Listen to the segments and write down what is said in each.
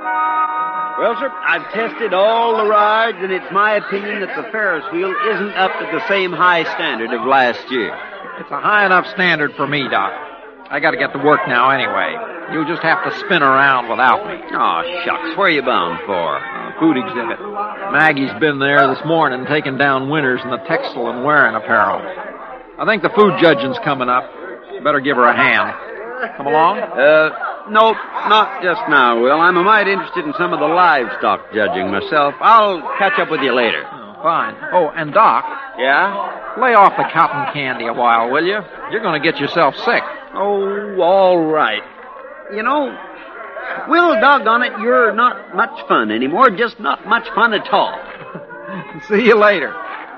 Well, sir, I've tested all the rides, and it's my opinion that the Ferris wheel isn't up to the same high standard of last year. It's a high enough standard for me, Doc. I got to get to work now anyway. You'll just have to spin around without me. Oh, shucks. Where are you bound for? Food exhibit. Maggie's been there this morning taking down winners in the textile and wearing apparel. I think the food judging's coming up. Better give her a hand. Come along? No, not just now, Will. I'm a mite interested in some of the livestock judging myself. I'll catch up with you later. Oh, fine. Oh, and Doc. Yeah? Lay off the cotton candy a while, will you? You're going to get yourself sick. Oh, all right. You know, Will, doggone it, you're not much fun anymore. Just not much fun at all. See you later.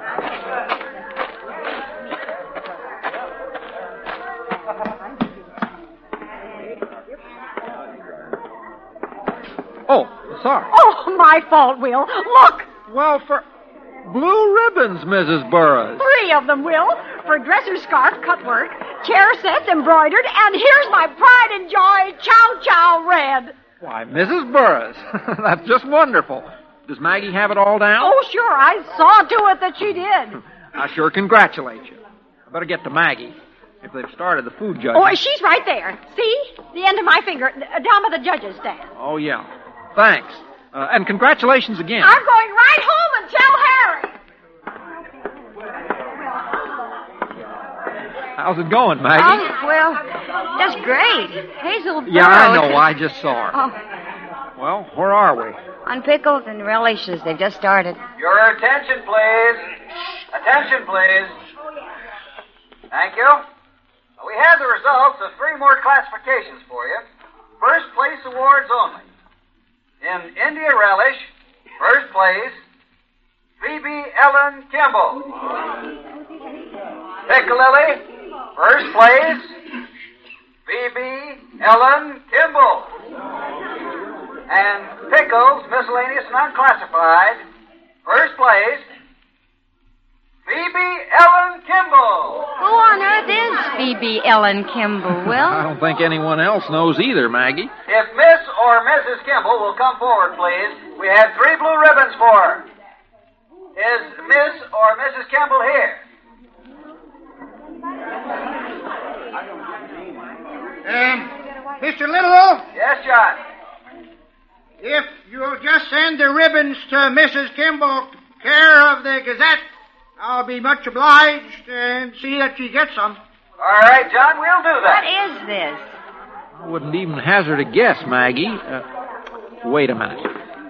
Oh, sorry. Oh, my fault, Will. Look! Well, for blue ribbons, Mrs. Burris. 3 of them, Will. For dresser scarf, cutwork, chair sets embroidered, and here's my pride and joy, chow chow red. Why, Mrs. Burris, that's just wonderful. Does Maggie have it all down? Oh, sure. I saw to it that she did. I sure congratulate you. I better get to Maggie. If they've started the food judging. Oh, she's right there. See? The end of my finger, down by the judges' stand. Oh, yeah. Thanks. And congratulations again. I'm going right home and tell Harry. How's it going, Maggie? Oh, well, that's great. Hazel Yeah, I know. Burroughs I just saw her. Oh, Well, where are we? on pickles and relishes. They've just started. Your attention, please. Attention, please. Thank you. We have the results of 3 more classifications for you. First place awards only. In India Relish, first place, Phoebe Ellen Kimball. Piccalilli, first place, Phoebe Ellen Kimball. And Pickles, miscellaneous and unclassified, first place, Phoebe Ellen Kimball. Who on earth is Phoebe Ellen Kimball, I Will? don't think anyone else knows either, Maggie. If Miss or Mrs. Kimball will come forward, please. We have 3 blue ribbons for her. Is Miss or Mrs. Kimball here? Mr. Little, Yes, John. if you'll just send the ribbons to Mrs. Kimball, care of the Gazette, I'll be much obliged and see that she gets some. All right, John, we'll do What that. is this? I wouldn't even hazard a guess, Maggie. Wait a minute.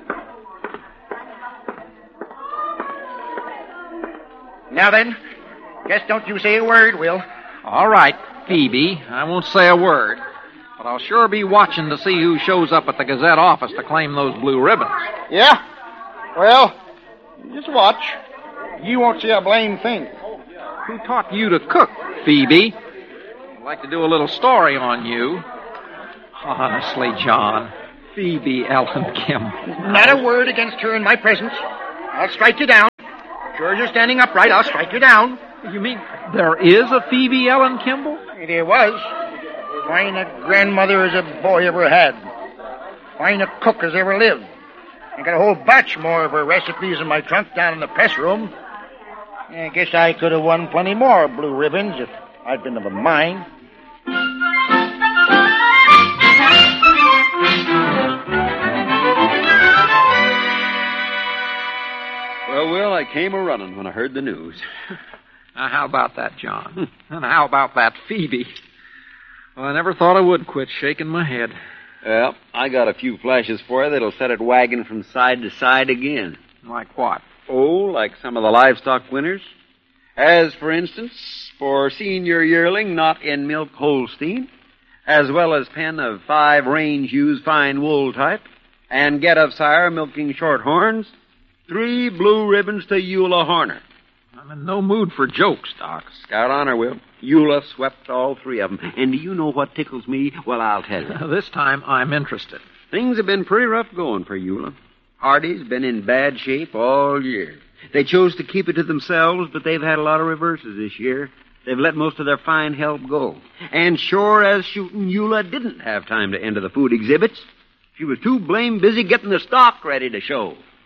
Now then, just don't you say a word, Will. All right, Phoebe. I won't say a word. But I'll sure be watching to see who shows up at the Gazette office to claim those blue ribbons. Yeah? Well, just watch. You won't see a blame thing. Who taught you to cook, Phoebe? I'd like to do a little story on you. Honestly, John, Phoebe Ellen Kimball. Not a word against her in my presence. I'll strike you down. Sure as you're standing upright, I'll strike you down. You mean there is a Phoebe Ellen Kimball? There was. Fine a grandmother as a boy ever had. Fine a cook as ever lived. I got a whole batch more of her recipes in my trunk down in the press room. I guess I could have won plenty more blue ribbons if I'd been of a mind. Well, Will, I came a-running when I heard the news. Now, how about that, John? And how about that Phoebe? Well, I never thought I would quit shaking my head. Well, I got a few flashes for you that'll set it wagging from side to side again. Like what? Oh, like some of the livestock winners. As, for instance, for senior yearling not in milk Holstein, as well as pen of 5 range ewes fine wool type, and get of sire milking shorthorns, 3 blue ribbons to Eula Horner. I'm in no mood for jokes, Doc. Scout honor, Will. Eula swept all 3 of them. And do you know what tickles me? Well, I'll tell you. This time I'm interested. Things have been pretty rough going for Eula. Hardy's been in bad shape all year. They chose to keep it to themselves, but they've had a lot of reverses this year. They've let most of their fine help go. And sure as shooting, Eula didn't have time to enter the food exhibits. She was too blame busy getting the stock ready to show.